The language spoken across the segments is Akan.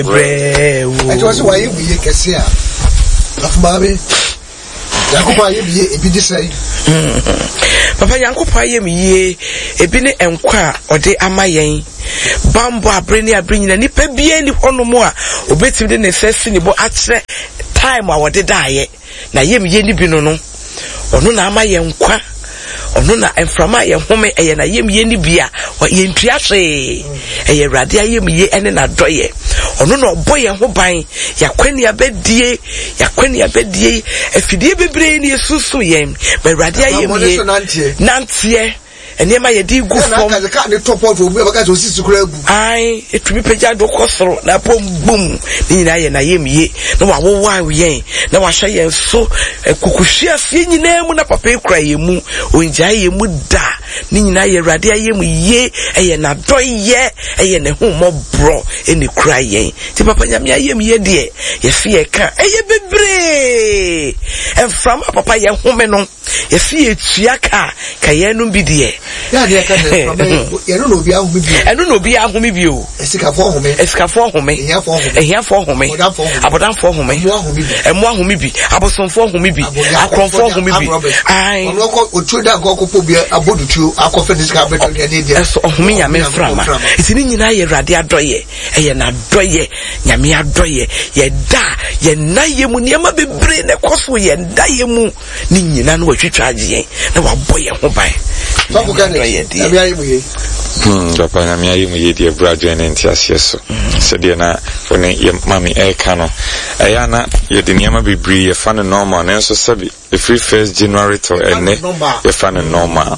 It was why we can see of Bobby. Yakupa ye ebi di say Papa Yankupa ye ebine enkwa ode amayen bambo abreni na nipa bia ni hono mo a obetim de ne sesi ni bo akyere time a wode daaye na yem ye ni bi no ono na amayen kwa ono na emframa ye home eye na yem ye ni bia ye ntua hwe eye rade ayem ye ene na doye ono na oboye ho ban yakwani abedie afidie bebre ni esusu yem be rade ayem ye nantie enema ye di gu fom na ka ne top of obi baka so sisi kura gu ai etumi peja do kosoro na pom bum ni na ye na yem ye na wa wo wa yen na wa hye yen so kukuhia sie nyina mu na papa ekura ye mu onja ye mu da ni nyina ye rade ayem ye eye na doye eye ne homo bro eni kura yen ti papa nyame ayem ye de ye fie ka eye bebre enframa papa ye home no ye fie tuaka ka ye no bi de ya de ka de ye no obi ahumi bi eno no obi ahumi bi o esikafo home ehiafo home abodanfo home emu ahumi bi abosonfo home bi akronfo home bi ai ono ko otuda nkoko bi abodutu akofe ne sika beto de de eso home nyame frama itini nyina ye rade adoye eye na doye nyame adoye ye da ye na ye mu niam bebre ne koso ye da ye mu ni nyina no watwitwa agye na waboye ho ban Papa Gani, Papa Namia, you dear brother, and Tiaso. Said Diana, when your mammy Ekano. Ayana, you didn't ever be bree, a fan and normal, and also sabi, a free 1st January to a fan and normal,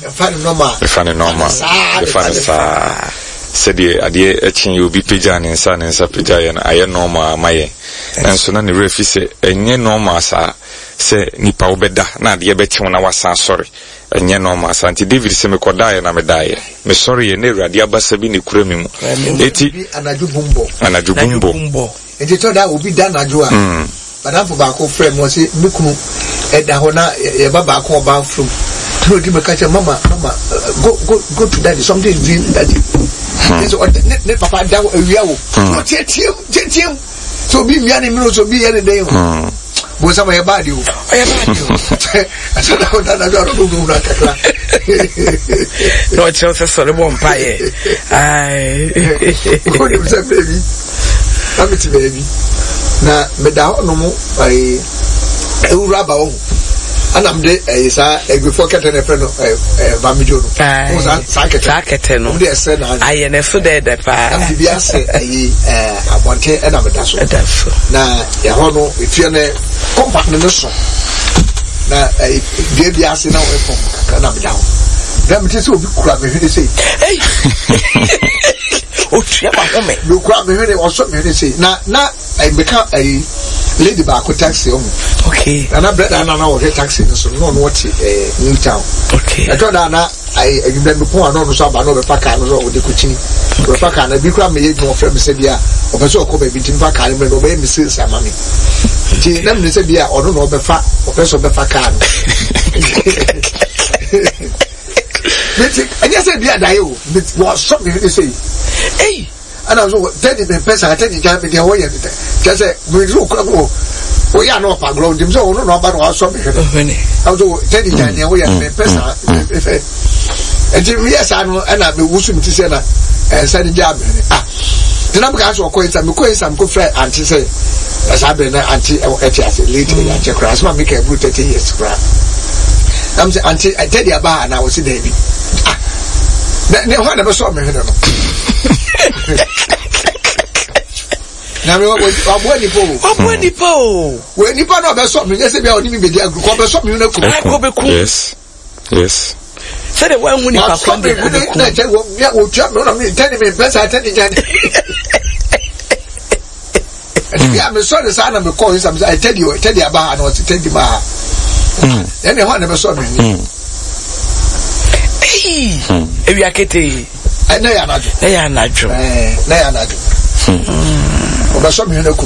said the idea etching you be pigeon and son and sapijayan, I am normal, my and so none the refi say, and ye normal, say, Nipa obeda, na the betting when I was sorry. Enya no ma santi David se me kodae na me dae me sorry ye ne rade abasabi ne kurami mu eti anadwo bumbo enti to da obi da anadwo a badafo ba ko frame mo se mekunu eda ho na ye baba ko ba from to di me kache mama go to daddy something is doing daddy so ne papa da awia wo so tietiem so bi wia ne mi so bi ye ne den ho Bosa my body. I said, I don't know that. No, it's also sorry, one pie. Baby. Come to baby. Now, Medao no more by Uraba. And I'm there, before getting a friend of Bamijo. Saketeno. I am a food at the fire. I'm the Biase, I want it, and I'm a dash. Now, Yahono, if you're a compact nation. Now, a baby ass in our from Canada. Them just will be crabbing, they say. Hey! Oh, you grab me when it was something they say. Now, I become a lady back with taxi. Okay. And I bet I know what taxi is, so no, what New Town. Okay. I told Anna, I remember before I know the sub, I know the pack, I know the kuchi. The pack, and I become me more from Sabia, or so come between pack, I remember obey Mrs. Samani. Let me say, yeah, or no, the fat, or person of the pack. I just said, yeah, I was something to say. Hey, and I was telling the person, I tell you, can't be the way. Just say, we look, we are not grown, so no, but was something. I was telling you, we are the person. And yes, I know, and I've been wishing to say that, and said the job. The number of coins, I'm going some good friend, and she said, as I've been anti later, I check cross, my make a good 30 years. I'm saying, Auntie, I tell you about, and I was in David. Then what never saw me. Now, when you put up a something, yes, if you only be there, go something, you know, yes. Say the one when you are coming, will jump on me, tell me, best I tell you. I'm sorry, son of the coins, I tell you about, I want to tell you about. Anyone never saw me. If you are kitty, and they are not. They are natural. But some you know,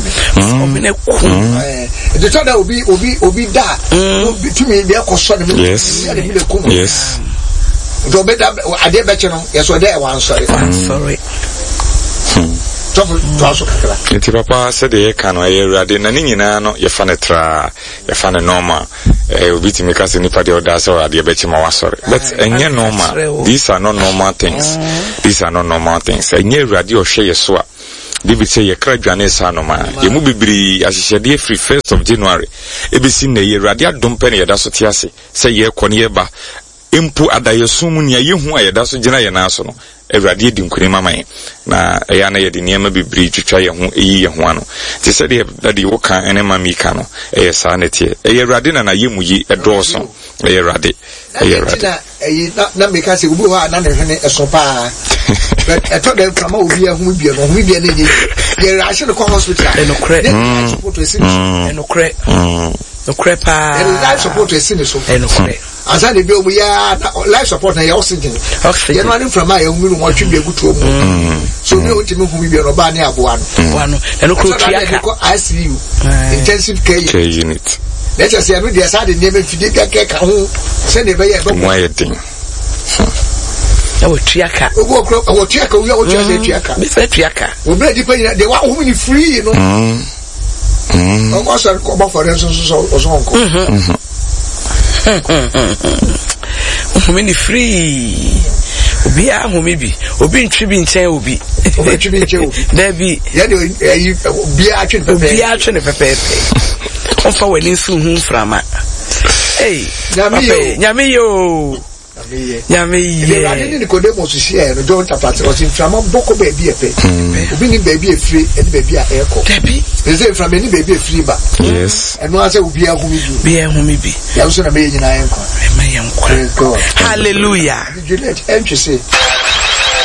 the child will be that. To me, they are concerned. Yes. Go better. I did better. Yes, or there. I'm sorry. so to kakra nti papa said the can I ready na ni nyina no ye fa ne tra ye fa ne normal obi ti make us nipa de oda so ade be chima wasore but enye normal. These are not normal things. These are not normal things. Enye ready o hwe ye so a David say ye kra dwane sa no ma ye mu bibiri ahyehyede free 1st of January ebisi na ye ready adom pe ne ye da so te ase say ye kɔ ne ye ba empu adayesum mu nia ye hu ayeda so gina ye na so no Everadi di nkuri mama ye na eya na ye di niema bibiri twitwa ye ho eyi ye ho ano te se de that you can ene mami ka no eye sa na tie eye Everadi na ye mu yi edoso eye Everadi na me ka se obi ho na ne hwene eso pa but eto dem kama obi ahum bia no hum bia ne ye rash no hospital enokre enokre pa life support esi so enokre asa de bi omu ya life support na ya oxygen you know ani from ya omu mo twi bi egutu omu so bi o ntimi hum bi no ba ne aboa no enokre tiaka ICU intensive care unit let us say no dey sa de name fidi bi ka ho se ne be ya be mo ayedin o tiaka o tiaka o tiaka be fe tiaka o bre di pa de wa hum ni free no o ko so ko ba for so onko Homini free. Obi a homibi. Obi ntwi bi nchen obi. Obi ntwi bi nchen obi. Dabi. Ya de obi a twi pepe. Obi a twi ne pepe. Onfa wani nsu hu frama. Hey, nyame yo. Nyame ye. The radin Nicodemus share no John chapter 13 from boko baby epe. Obi ni baby free and baby a eko. Dabi. They say from any baby free ba. Yes. And no say obi a humibi. Be a humibi. Ya so na me nyina enko. Hallelujah. Did you let say